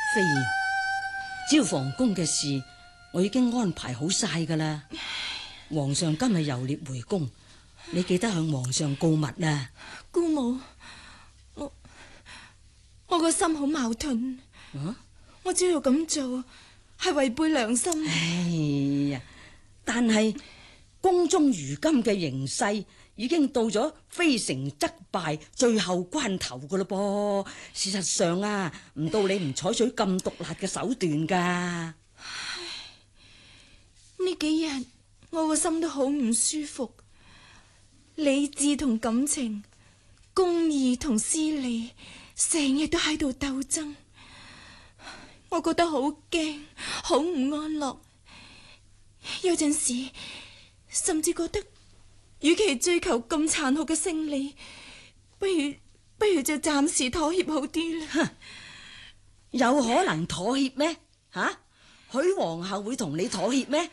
飛燕，招房宮嘅事我已經安排好晒噶啦。皇上今日遊獵回宮，你記得向皇上告密啊。 姑母，我個心好矛盾。我知道咁做係違背良心。 哎呀，但係宮中如今嘅形勢已經到咗非成則敗最後關頭噶啦噃。事實上啊，唔到你唔採取咁毒辣嘅手段噶。 呢幾日我個心都好唔舒服，理智同感情，公義同私利，成日都喺度鬥爭。我覺得好驚，好唔安樂。有陣時甚至覺得，與其追求咁殘酷嘅勝利，不如就暫時妥協好啲啦。 有可能妥協咩？許皇后會同你妥協咩？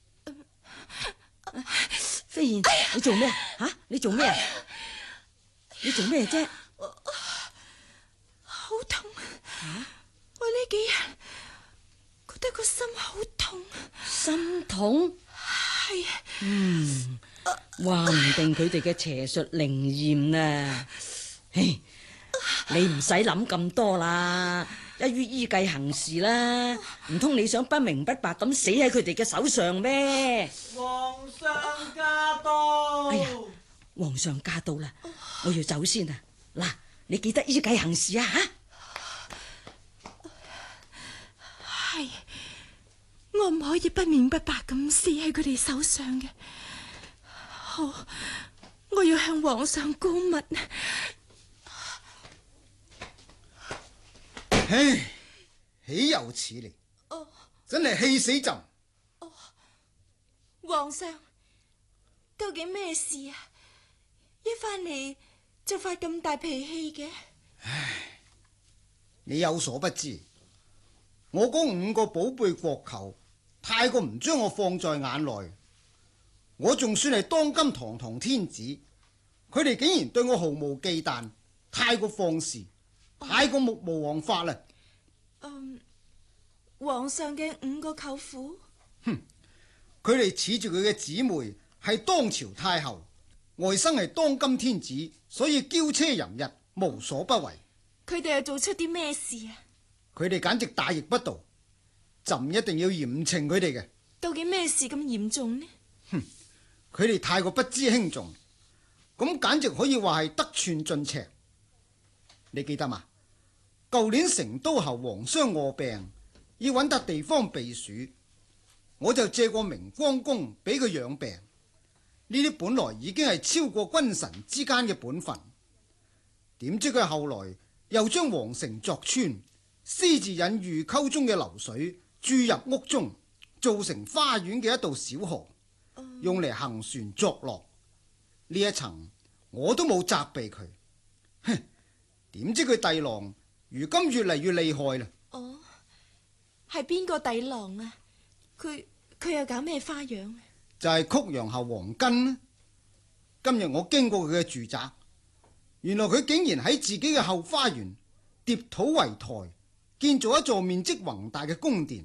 飛燕，你做咩？你做咩？你做咩啫？ 好痛！我呢幾日覺得個心好痛。 心痛？ 係啊。 話唔定佢哋嘅邪術靈驗啊！你唔使諗咁多啦，一於依計行事啦。唔通你想不明不白咁死喺佢哋嘅手上咩？ 皇上駕到！ 哎呀，皇上駕到啦！我要走先啊！嗱，你記得依計行事啊！ 係，我唔可以不明不白咁死喺佢哋手上嘅。好，我要向皇上告密。 唉，豈有此理！真係氣死朕！ 皇上，究竟咩事啊？一翻嚟就發咁大脾氣嘅。 唉，你有所不知，我嗰5個寶貝國舅太過唔將我放在眼內。我仲算係當今堂堂天子，佢哋竟然對我毫無忌憚，太過放肆，太過目無王法啦。 皇上嘅5個舅父， 佢哋恃住佢嘅姊妹係當朝太后，外甥係當今天子，所以驕奢淫逸，無所不為。 佢哋又做出啲咩事啊？ 佢哋簡直大逆不道，朕一定要嚴懲佢哋嘅。 究竟咩事咁嚴重呢？ 佢哋太過不知輕重，咁簡直可以話係得寸進尺。你記得嘛？舊年成都侯皇商臥病，要揾笪地方避暑，我就借過明光宮俾佢養病。呢啲本來已經係超過君臣之間嘅本分，點知佢後來又將皇城鑿穿，私自引御溝中嘅流水注入屋中，造成花園嘅一道小河，用嚟行船作樂。呢一層我都冇責備佢，點知佢弟郎如今越嚟越厲害啦。 係邊個弟郎啊？佢又搞咩花樣？ 就係曲陽侯黃根。今日我經過佢嘅住宅，原來佢竟然喺自己嘅後花園疊土為台，建造一座面積宏大嘅宮殿。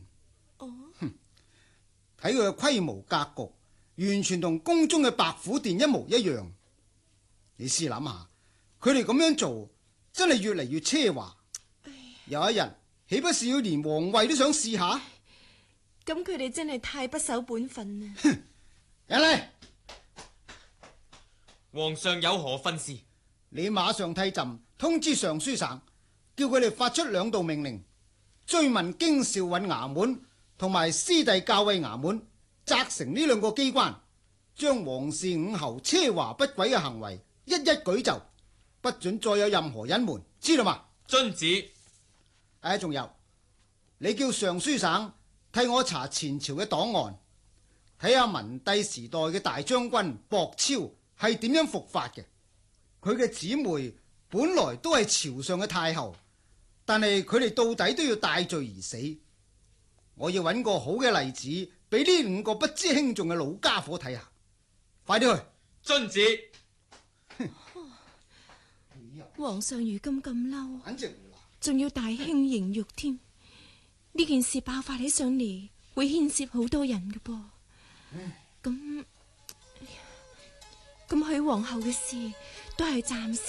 睇佢嘅規模格局，完全同宮中嘅白虎殿一模一樣。你試諗下，佢哋咁樣做真係越嚟越奢華。有一日豈不是要連皇位都想試下？ 咁佢哋真係太不守本分啦！ 人嚟， 皇上有何訓示？ 你馬上替朕通知尚書省，叫佢哋發出2道命令，追問京兆尹衙門同埋師弟校尉衙門，責成呢2個機關，將皇氏5侯奢華不軌嘅行為一一舉奏，不准再有任何隱瞞，知道嘛？ 遵旨。 仲有，你叫尚書省替我查前朝嘅檔案，睇下文帝時代嘅大將軍薄超係點樣伏法嘅。佢嘅姊妹本來都係朝上嘅太后，但係佢哋到底都要戴罪而死。我要揾個好嘅例子俾呢5個不知輕重嘅老家伙睇下。快啲去！ 遵旨。 皇上如今咁嬲， 簡直仲要大興刑獄添， 呢件事爆發起上嚟，會牽涉好多人嘅噃。咁許皇后嘅事都係暫時。